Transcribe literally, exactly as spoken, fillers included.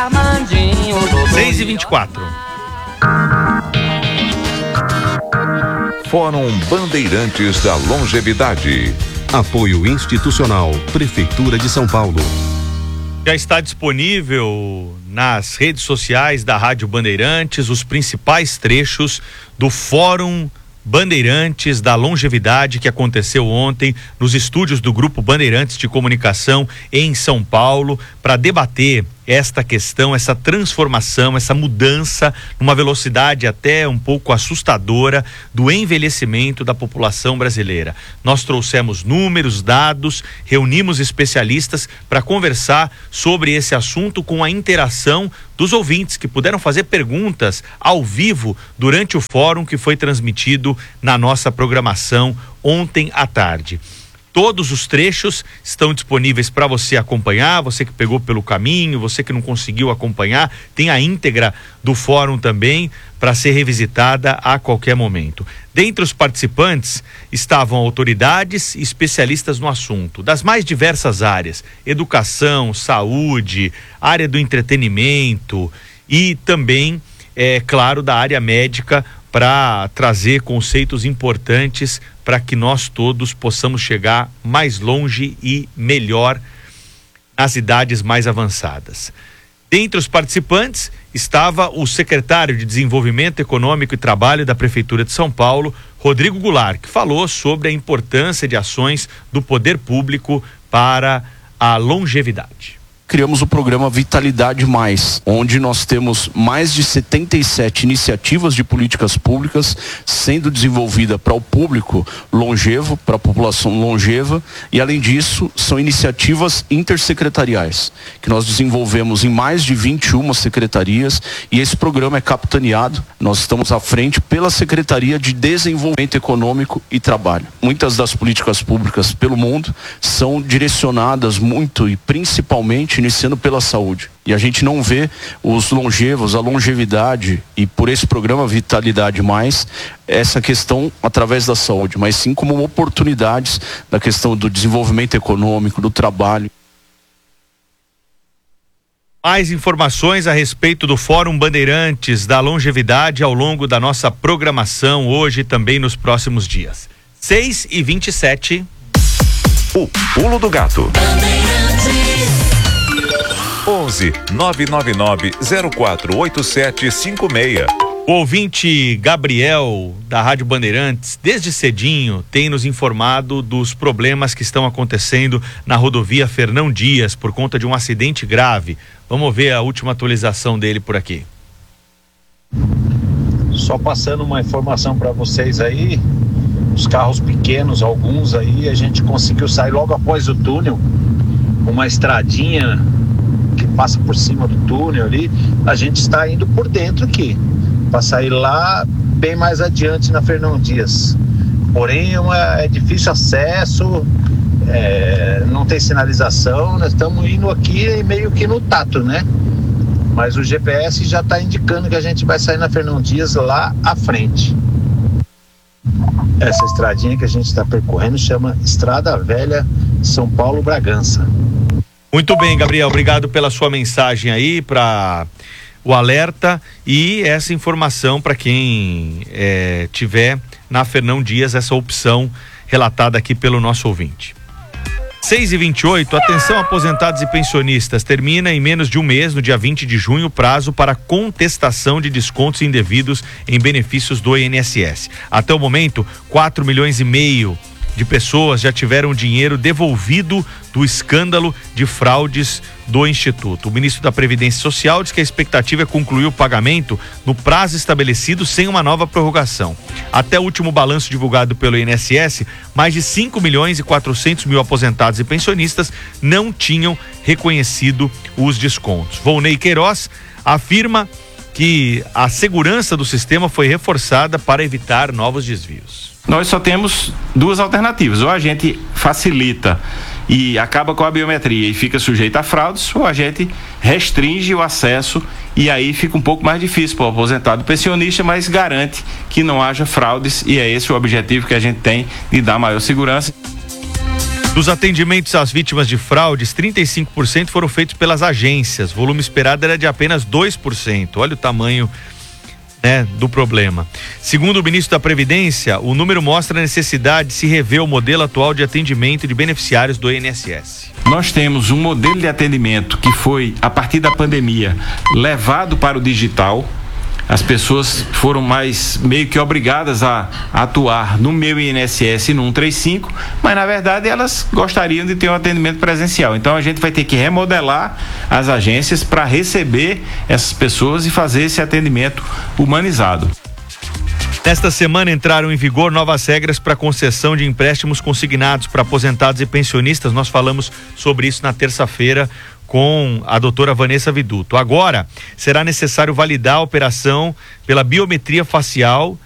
seis e vinte e quatro. Fórum Bandeirantes da Longevidade. Apoio institucional, Prefeitura de São Paulo. Já está disponível nas redes sociais da Rádio Bandeirantes os principais trechos do Fórum Bandeirantes da Longevidade que aconteceu ontem nos estúdios do Grupo Bandeirantes de Comunicação em São Paulo para debater esta questão, essa transformação, essa mudança numa velocidade até um pouco assustadora do envelhecimento da população brasileira. Nós trouxemos números, dados, reunimos especialistas para conversar sobre esse assunto com a interação dos ouvintes que puderam fazer perguntas ao vivo durante o fórum que foi transmitido na nossa programação ontem à tarde. Todos os trechos estão disponíveis para você acompanhar, você que pegou pelo caminho, você que não conseguiu acompanhar, tem a íntegra do fórum também para ser revisitada a qualquer momento. Dentre os participantes estavam autoridades e especialistas no assunto, das mais diversas áreas: educação, saúde, área do entretenimento e também, é claro, da área médica, para trazer conceitos importantes para que nós todos possamos chegar mais longe e melhor nas idades mais avançadas. Dentre os participantes estava o secretário de Desenvolvimento Econômico e Trabalho da Prefeitura de São Paulo, Rodrigo Goulart, que falou sobre a importância de ações do poder público para a longevidade. Criamos o programa Vitalidade Mais, onde nós temos mais de setenta e sete iniciativas de políticas públicas sendo desenvolvida para o público longevo, para a população longeva, e além disso são iniciativas intersecretariais que nós desenvolvemos em mais de vinte e uma secretarias, e esse programa é capitaneado, nós estamos à frente pela Secretaria de Desenvolvimento Econômico e Trabalho. Muitas das políticas públicas pelo mundo são direcionadas muito e principalmente iniciando pela saúde. E a gente não vê os longevos, a longevidade, e por esse programa Vitalidade Mais, essa questão através da saúde, mas sim como oportunidades da questão do desenvolvimento econômico, do trabalho. Mais informações a respeito do Fórum Bandeirantes da Longevidade ao longo da nossa programação hoje e também nos próximos dias. seis e vinte e sete. O Pulo do Gato. onze nove nove nove zero quatro oito sete cinco seis. O ouvinte Gabriel da Rádio Bandeirantes, desde cedinho, tem nos informado dos problemas que estão acontecendo na rodovia Fernão Dias por conta de um acidente grave. Vamos ver a última atualização dele por aqui. Só passando uma informação para vocês aí, os carros pequenos, alguns aí, a gente conseguiu sair logo após o túnel, uma estradinha que passa por cima do túnel ali, a gente está indo por dentro aqui, para sair lá bem mais adiante na Fernão Dias. Porém, é, uma, é difícil acesso, é, não tem sinalização, nós estamos indo aqui meio que no tato, né? Mas o G P S já está indicando que a gente vai sair na Fernão Dias lá à frente. Essa estradinha que a gente está percorrendo chama Estrada Velha São Paulo-Bragança. Muito bem, Gabriel, obrigado pela sua mensagem aí, para o alerta e essa informação para quem é, tiver na Fernão Dias, essa opção relatada aqui pelo nosso ouvinte. seis e vinte e oito, atenção aposentados e pensionistas, termina em menos de um mês, no dia vinte de junho, o prazo para contestação de descontos indevidos em benefícios do I N S S. Até o momento, quatro milhões e meio de pessoas já tiveram dinheiro devolvido do escândalo de fraudes do Instituto. O ministro da Previdência Social diz que a expectativa é concluir o pagamento no prazo estabelecido sem uma nova prorrogação. Até o último balanço divulgado pelo I N S S, mais de cinco milhões e quatrocentos mil aposentados e pensionistas não tinham reconhecido os descontos. Volney Queiroz afirma que a segurança do sistema foi reforçada para evitar novos desvios. Nós só temos duas alternativas: ou a gente facilita e acaba com a biometria e fica sujeito a fraudes, ou a gente restringe o acesso e aí fica um pouco mais difícil para o aposentado pensionista, mas garante que não haja fraudes, e é esse o objetivo que a gente tem, de dar maior segurança. Dos atendimentos às vítimas de fraudes, trinta e cinco por cento foram feitos pelas agências. O volume esperado era de apenas dois por cento. Olha o tamanho, né, do problema. Segundo o ministro da Previdência, o número mostra a necessidade de se rever o modelo atual de atendimento de beneficiários do I N S S. Nós temos um modelo de atendimento que foi, a partir da pandemia, levado para o digital. As pessoas foram mais meio que obrigadas a, a atuar no meu I N S S e no cento e trinta e cinco, mas na verdade elas gostariam de ter um atendimento presencial. Então a gente vai ter que remodelar as agências para receber essas pessoas e fazer esse atendimento humanizado. Nesta semana entraram em vigor novas regras para concessão de empréstimos consignados para aposentados e pensionistas. Nós falamos sobre isso na terça-feira com a doutora Vanessa Viduto. Agora, será necessário validar a operação pela biometria facial